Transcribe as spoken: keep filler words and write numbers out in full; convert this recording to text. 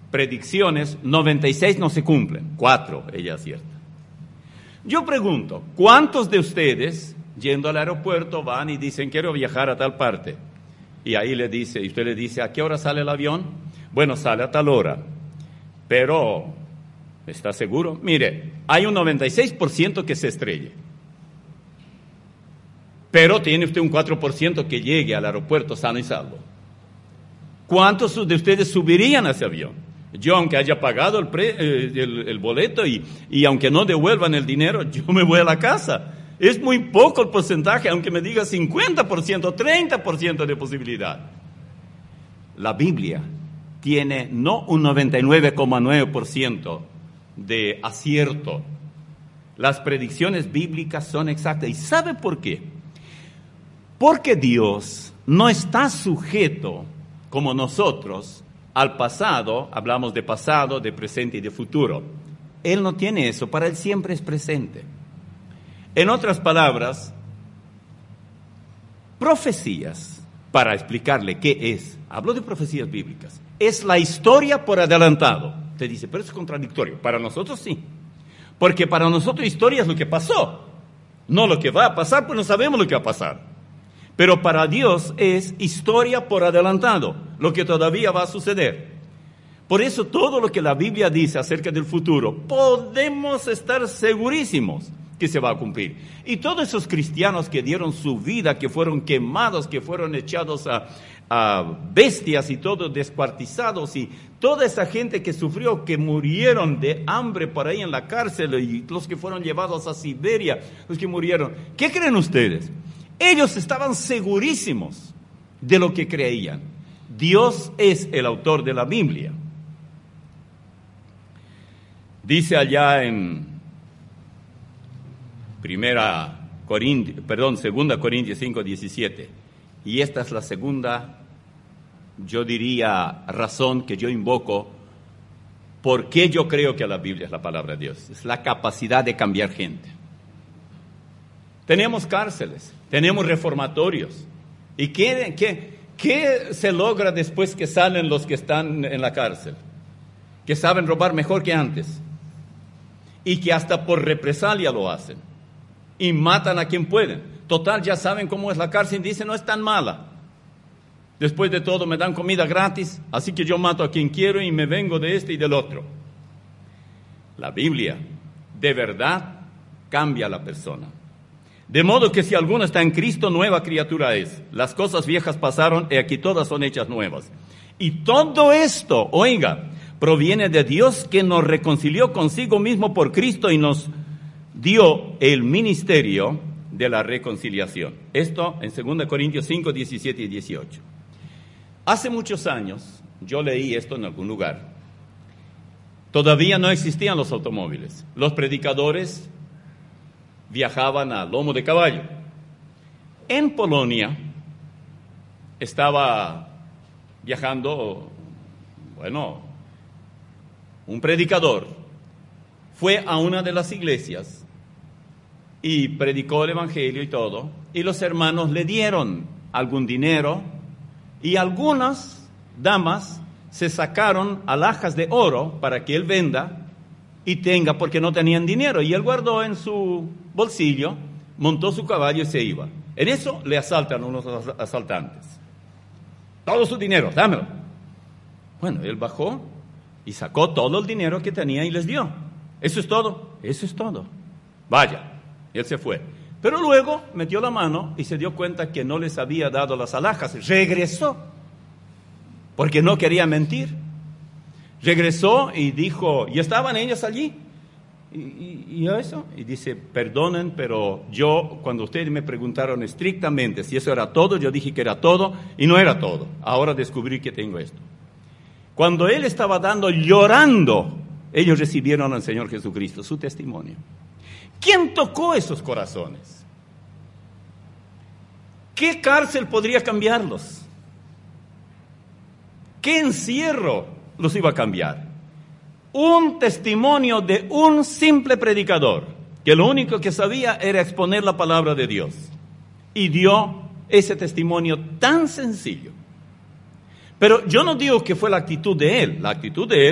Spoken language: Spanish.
predicciones, noventa y seis no se cumplen, cuatro ella acierta. Yo pregunto, ¿cuántos de ustedes, yendo al aeropuerto, van y dicen, quiero viajar a tal parte? Y ahí le dice, y usted le dice, ¿a qué hora sale el avión? Bueno, sale a tal hora. Pero, ¿está seguro? Mire, hay un noventa y seis por ciento que se estrelle. Pero tiene usted un cuatro por ciento que llegue al aeropuerto sano y salvo. ¿Cuántos de ustedes subirían a ese avión? Yo, aunque haya pagado el, pre, eh, el, el boleto y, y aunque no devuelvan el dinero, yo me voy a la casa. Es muy poco el porcentaje, aunque me diga cincuenta por ciento, treinta por ciento de posibilidad. La Biblia tiene no un noventa y nueve coma nueve por ciento de acierto. Las predicciones bíblicas son exactas. ¿Y sabe por qué? Porque Dios no está sujeto, como nosotros, al pasado. Hablamos de pasado, de presente y de futuro. Él no tiene eso, para Él siempre es presente. En otras palabras, profecías, para explicarle qué es, hablo de profecías bíblicas, es la historia por adelantado. Usted dice, pero eso es contradictorio. Para nosotros sí, porque para nosotros historia es lo que pasó, no lo que va a pasar, pues no sabemos lo que va a pasar. Pero para Dios es historia por adelantado, lo que todavía va a suceder. Por eso todo lo que la Biblia dice acerca del futuro, podemos estar segurísimos que se va a cumplir. Y todos esos cristianos que dieron su vida, que fueron quemados, que fueron echados a, a bestias y todos descuartizados, y toda esa gente que sufrió, que murieron de hambre por ahí en la cárcel, y los que fueron llevados a Siberia, los que murieron. ¿Qué creen ustedes? Ellos estaban segurísimos de lo que creían. Dios es el autor de la Biblia. Dice allá en Primera Corintios, perdón, Segunda Corintios cinco, diecisiete. Y esta es la segunda, yo diría, razón que yo invoco por qué yo creo que la Biblia es la palabra de Dios. Es la capacidad de cambiar gente. Tenemos cárceles, tenemos reformatorios. ¿Y qué, qué, qué se logra después que salen los que están en la cárcel? Que saben robar mejor que antes. Y que hasta por represalia lo hacen. Y matan a quien pueden. Total, ya saben cómo es la cárcel y dicen, no es tan mala. Después de todo me dan comida gratis, así que yo mato a quien quiero y me vengo de este y del otro. La Biblia, de verdad, cambia a la persona. De modo que si alguno está en Cristo, nueva criatura es. Las cosas viejas pasaron y aquí todas son hechas nuevas. Y todo esto, oiga, proviene de Dios que nos reconcilió consigo mismo por Cristo y nos dio el ministerio de la reconciliación. Esto en Segunda Corintios cinco, diecisiete y dieciocho. Hace muchos años, yo leí esto en algún lugar. Todavía no existían los automóviles. Los predicadores viajaban a lomo de caballo. En Polonia estaba viajando, bueno, un predicador. Fue a una de las iglesias y predicó el evangelio y todo, y los hermanos le dieron algún dinero y algunas damas se sacaron alhajas de oro para que él venda y tenga, porque no tenían dinero, y él guardó en su bolsillo, montó su caballo y se iba. En eso le asaltan unos asaltantes. Todo su dinero, dámelo. Bueno, él bajó y sacó todo el dinero que tenía y les dio. Eso es todo, eso es todo. Vaya, y él se fue. Pero luego metió la mano y se dio cuenta que no les había dado las alhajas. Regresó, porque no quería mentir. Regresó y dijo, ¿y estaban ellas allí? ¿Y, y, y eso? Y dice, perdonen, pero yo, cuando ustedes me preguntaron estrictamente si eso era todo, yo dije que era todo y no era todo. Ahora descubrí que tengo esto. Cuando él estaba dando, llorando, ellos recibieron al Señor Jesucristo, su testimonio. ¿Quién tocó esos corazones? ¿Qué cárcel podría cambiarlos? ¿Qué encierro los iba a cambiar? Un testimonio de un simple predicador, que lo único que sabía era exponer la palabra de Dios. Y dio ese testimonio tan sencillo. Pero yo no digo que fue la actitud de él, la actitud de él